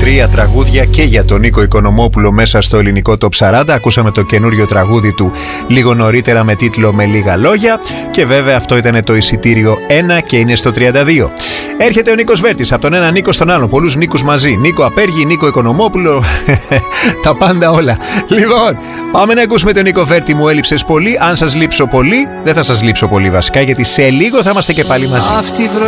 3 τραγούδια και για τον Νίκο Οικονομόπουλο μέσα στο ελληνικό Top 40. Ακούσαμε το καινούριο τραγούδι του λίγο νωρίτερα με τίτλο «Με λίγα λόγια». Και βέβαια αυτό ήταν το εισιτήριο 1 και είναι στο 32. Έρχεται ο Νίκος Βέρτης, από τον ένα Νίκο στον άλλον. Πολλούς Νίκους μαζί. Νίκο Απέργη, Νίκο Οικονομόπουλο. Τα πάντα όλα. Λοιπόν, πάμε να ακούσουμε τον Νίκο Βέρτη. Μου έλειψες πολύ. Αν σας λείψω πολύ, δεν θα σας λείψω πολύ βασικά, γιατί σε λίγο θα είμαστε και πάλι μαζί.